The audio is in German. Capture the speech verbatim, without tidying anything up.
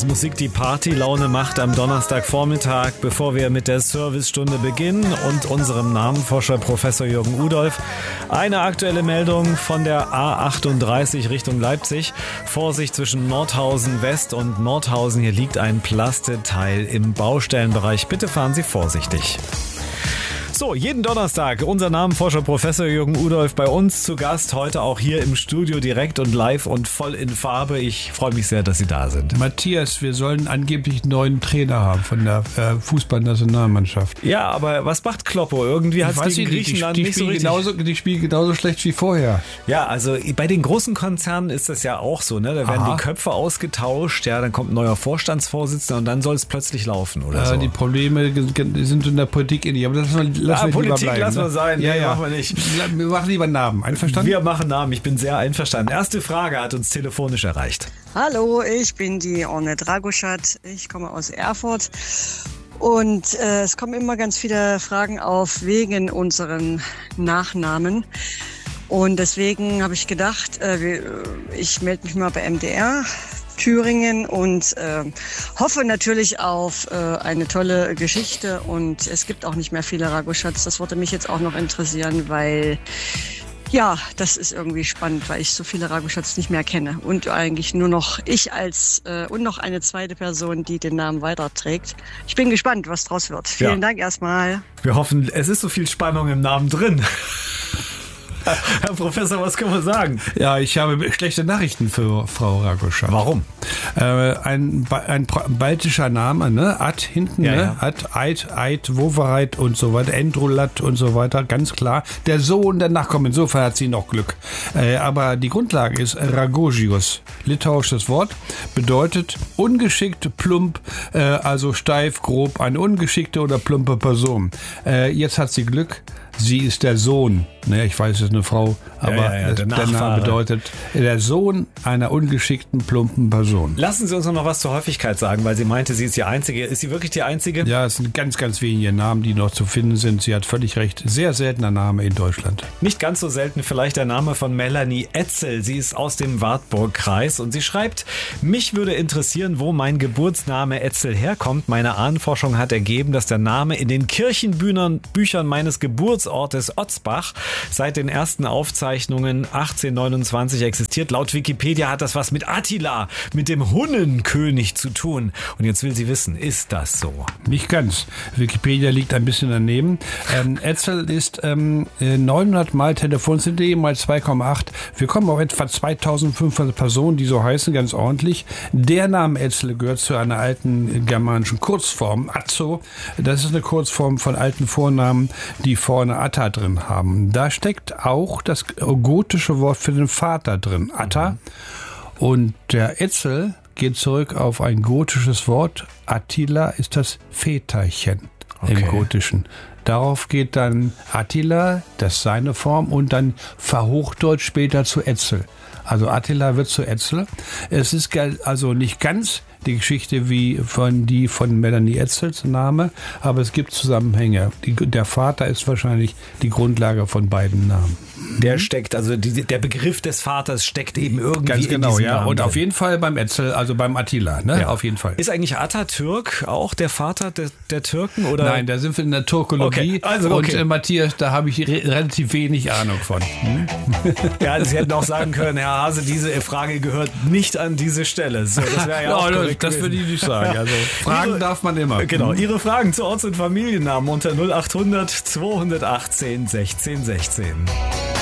dass Musik die Partylaune macht am Donnerstagvormittag, bevor wir mit der Servicestunde beginnen und unserem Namenforscher Professor Jürgen Udolph. Eine aktuelle Meldung von der A achtunddreißig Richtung Leipzig. Vorsicht zwischen Nordhausen West und Nordhausen. Hier liegt ein Plasteteil im Baustellenbereich. Bitte fahren Sie vorsichtig. So, jeden Donnerstag unser Namenforscher Professor Jürgen Udolph bei uns zu Gast. Heute auch hier im Studio direkt und live und voll in Farbe. Ich freue mich sehr, dass Sie da sind. Matthias, wir sollen angeblich einen neuen Trainer haben von der äh, Fußballnationalmannschaft. Ja, aber was macht Kloppo? Irgendwie hat es gegen Griechenland die, die nicht so richtig... Genauso, die spielen genauso schlecht wie vorher. Ja, also bei den großen Konzernen ist das ja auch so, ne? Da werden Aha. die Köpfe ausgetauscht, ja, dann kommt ein neuer Vorstandsvorsitzender und dann soll es plötzlich laufen oder äh, so. Die Probleme sind in der Politik ähnlich, aber das lassen wir ah, Politik bleiben, lassen wir ne? sein, ja, nee, ja. machen wir nicht. Wir machen lieber Namen, einverstanden? Wir machen Namen, ich bin sehr einverstanden. Erste Frage hat uns telefonisch erreicht. Hallo, ich bin die Orne Dragoschat, ich komme aus Erfurt und äh, es kommen immer ganz viele Fragen auf wegen unseren Nachnamen. Und deswegen habe ich gedacht, äh, ich melde mich mal bei M D R Thüringen und äh, hoffe natürlich auf äh, eine tolle Geschichte. Und es gibt auch nicht mehr viele Ragoschats. Das würde mich jetzt auch noch interessieren, weil ja, das ist irgendwie spannend, weil ich so viele Ragoschats nicht mehr kenne. Und eigentlich nur noch ich als äh, und noch eine zweite Person, die den Namen weiterträgt. Ich bin gespannt, was draus wird. Vielen ja. Dank erstmal. Wir hoffen, es ist so viel Spannung im Namen drin. Herr Professor, was können wir sagen? Ja, ich habe schlechte Nachrichten für Frau Ragoschat. Warum? Äh, ein, ein baltischer Name, ne? Ad hinten, ja, ne? Ja. Ad, Eid, Eid, Wovereit und so weiter, Endrulat und so weiter, ganz klar. Der Sohn, der Nachkommen, insofern hat sie noch Glück. Äh, aber die Grundlage ist Ragogius. Litauisches Wort, bedeutet ungeschickt, plump, äh, also steif, grob, eine ungeschickte oder plumpe Person. Äh, jetzt hat sie Glück. Sie ist der Sohn, ne, ich weiß, es ist eine Frau, aber ja, ja, ja, der, der Name bedeutet der Sohn einer ungeschickten, plumpen Person. Lassen Sie uns noch was zur Häufigkeit sagen, weil sie meinte, sie ist die Einzige. Ist sie wirklich die Einzige? Ja, es sind ganz, ganz wenige Namen, die noch zu finden sind. Sie hat völlig recht. Sehr seltener Name in Deutschland. Nicht ganz so selten vielleicht der Name von Melanie Etzel. Sie ist aus dem Wartburg-Kreis und sie schreibt, mich würde interessieren, wo mein Geburtsname Etzel herkommt. Meine Ahnenforschung hat ergeben, dass der Name in den Kirchenbüchern Büchern meines Geburtsortes Otzbach seit den ersten Aufzeichnungen achtzehnhundertneunundzwanzig existiert. Laut Wikipedia hat das was mit Attila, mit dem Hunnenkönig zu tun. Und jetzt will sie wissen, ist das so? Nicht ganz. Wikipedia liegt ein bisschen daneben. Ähm, Etzel ist ähm, neunhundert mal Telefonzelle, mal zwei Komma acht. Wir kommen auf etwa zweitausendfünfhundert Personen, die so heißen, ganz ordentlich. Der Name Etzel gehört zu einer alten germanischen Kurzform, Atzo. Das ist eine Kurzform von alten Vornamen, die vorne Atta drin haben. Da steckt auch das gotische Wort für den Vater drin, Atta. Und der Etzel geht zurück auf ein gotisches Wort. Attila ist das Väterchen okay. im Gotischen. Darauf geht dann Attila, das ist seine Form, und dann verhochdeutscht später zu Etzel. Also Attila wird zu Etzel. Es ist also nicht ganz die Geschichte wie von die von Melanie Etzels Name, aber es gibt Zusammenhänge. Die, der Vater ist wahrscheinlich die Grundlage von beiden Namen. Der steckt, also die, der Begriff des Vaters steckt eben irgendwie ganz genau, in diesem ja. Namen Und drin. auf jeden Fall beim Etzel, also beim Attila, ne? Ja. Auf jeden Fall. Ist eigentlich Atatürk auch der Vater der, der Türken oder? Nein, da sind wir in der Türkologie. Okay. Also, okay. Und äh, Matthias, da habe ich re- relativ wenig Ahnung von. Hm? Ja, Sie hätten auch sagen können, Herr Hase, diese Frage gehört nicht an diese Stelle. So, das wäre ja no, auch no, korrekt das würde ich nicht sagen. Also Fragen Ihre, darf man immer. Genau. Ihre Fragen zu Orts- und Familiennamen unter null achthundert zweihundertachtzehn sechzehn sechzehn.